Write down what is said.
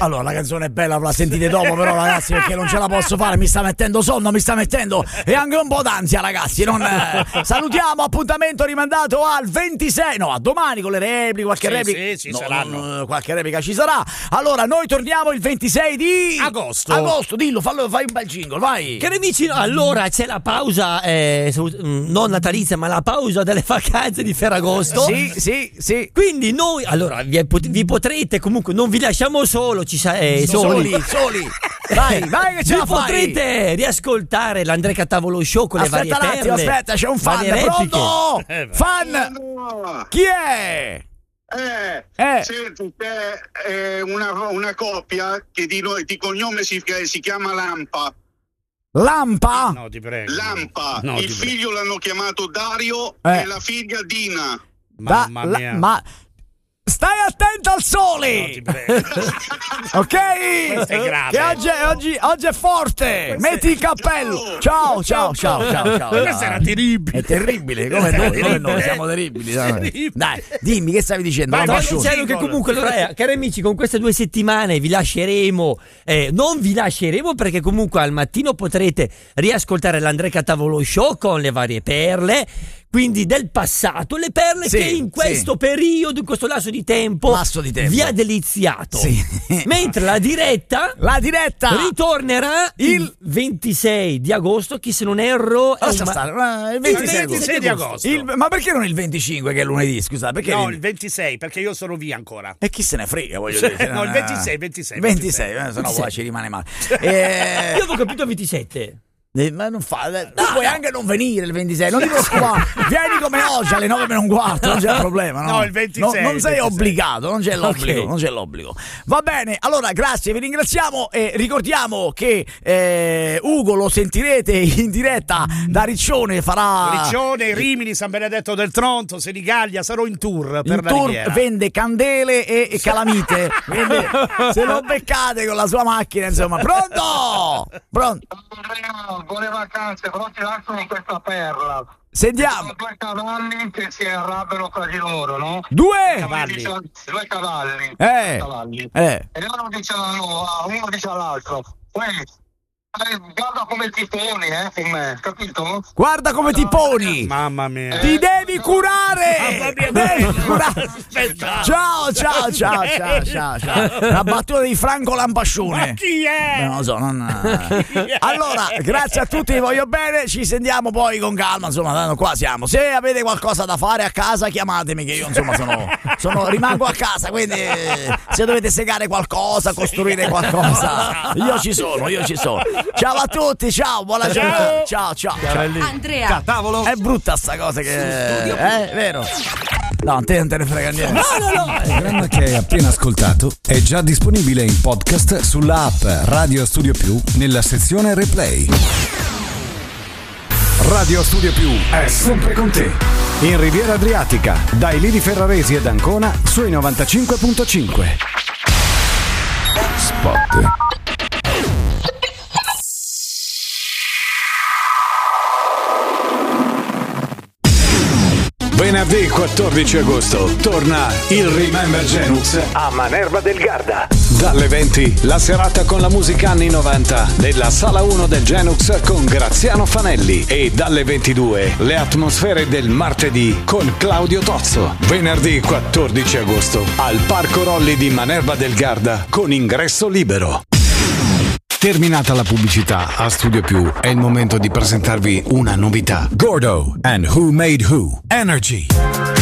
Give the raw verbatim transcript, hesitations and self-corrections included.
Allora, la canzone è bella, la sentite dopo però ragazzi, perché non ce la posso fare, mi sta mettendo sonno, mi sta mettendo e anche un po' d'ansia ragazzi, non eh. Salutiamo, appuntamento rimandato al ventisei, no, a domani con le repliche, qualche sì, replica sì, sì, no, saranno. no, qualche replica ci sarà. Allora, noi torniamo il ventisei di agosto. Agosto, dillo, fallo, fai un bel jingle, vai. Cari amici, no, allora c'è la pausa eh, non natalizia, ma la pausa delle vacanze di Ferragosto. Sì, sì, sì. Quindi noi, allora, vi, vi potrete comunque, non vi lasciamo solo, ci sa, eh, soli. Soli, soli. Vai, vai che ce vi la fai. Potrete riascoltare l'Andrea Cattavolo Show con aspetta le varie un attimo, perle. aspetta, c'è un fan, pronto? Eh, fan? Chi è? Eh, eh. Senti, c'è eh, una, una coppia che di, di cognome si, si chiama Lampa. Lampa? No, ti prego. Lampa. No, il ti figlio prego. l'hanno chiamato Dario eh. e la figlia Dina. Da, Mamma la, mia. ma stai attento al sole. No, ti prego. Ok? Questo è grave. Che oggi, è, oggi, oggi è forte. Metti il cappello. Ciao, ciao, ciao, ciao, ciao. Questo era terribile. È terribile, come noi, come noi siamo terribili. Dai. Dai, dimmi che stavi dicendo. Ma dicendo che comunque allora, eh, cari amici, con queste due settimane vi lasceremo, eh, non vi lasceremo perché comunque al mattino potrete riascoltare l'Andrea Cattavolo Show con le varie perle. Quindi del passato, le perle sì, che in questo sì. periodo, in questo lasso di tempo, lasso di tempo. vi ha deliziato. Sì. Mentre la diretta, la diretta ritornerà il, il ventisei di agosto. Chi se non erro, è un... ma... il ventisei, il ventisei di agosto. Il... Ma perché non il venticinque che è lunedì? Scusa, perché no, il... il ventisei, perché io sono via ancora. E chi se ne frega, voglio cioè, dire. No, il ventisei, ventisei. ventisei, ventisei. Se no poi ci rimane male. e... Io avevo capito ventisette. Ma non fa, tu puoi anche non venire il ventisei, non ti preoccupare, vieni come oggi alle nove meno un quarto, non c'è problema, no? No, il ventisei. No, non sei ventisei. obbligato, non c'è l'obbligo, Okay. non c'è l'obbligo. Va bene, allora grazie, vi ringraziamo e ricordiamo che eh, Ugo lo sentirete in diretta da Riccione, farà Riccione, Rimini, San Benedetto del Tronto, Senigallia, sarò in tour per in la tour, Riviera. vende candele e, e calamite. Quindi, se lo beccate con la sua macchina, insomma. Pronto? Pronto? Buone vacanze, però ti lascio in questa perla. Sentiamo. Due cavalli che si arrabbiano tra di loro, no? Due cavalli. Dice, due cavalli. Eh. Due cavalli. Eh. E uno dice, a uno dice all'altro, uè, guarda come ti poni, eh, con me, capito? Guarda come ti poni. Mamma mia. Ti devi curare. Mamma mia, Devi curare. Aspetta. Ciao, ciao, ciao, ciao, ciao, ciao. La battuta di Franco Lampascione. Ma chi è? Non lo so, non... Allora, grazie a tutti, vi voglio bene. Ci sentiamo poi con calma. Insomma, tanto qua siamo. Se avete qualcosa da fare a casa, chiamatemi, che io insomma sono, sono rimango a casa. Quindi, se dovete segare qualcosa, costruire qualcosa, io ci sono, io ci sono. Ciao a tutti, ciao, buona giornata. Ciao, ciao, ciao. Andrea Cattavolo. È brutta sta cosa che eh, vero? No, a te non te ne frega niente. No, no, no. Il programma che hai appena ascoltato è già disponibile in podcast sulla app Radio Studio Più nella sezione Replay. Radio Studio Più è sempre con te. In Riviera Adriatica, dai Lidi Ferraresi ed Ancona sui novantacinque virgola cinque. Spot. Venerdì quattordici agosto torna il Remember Genux a Manerba del Garda. Dalle venti la serata con la musica anni novanta nella sala uno del Genux con Graziano Fanelli e dalle ventidue le atmosfere del martedì con Claudio Tozzo. Venerdì quattordici agosto al Parco Rolli di Manerba del Garda con ingresso libero. Terminata la pubblicità a Studio Più, è il momento di presentarvi una novità. Gordo and Who Made Who. Energy.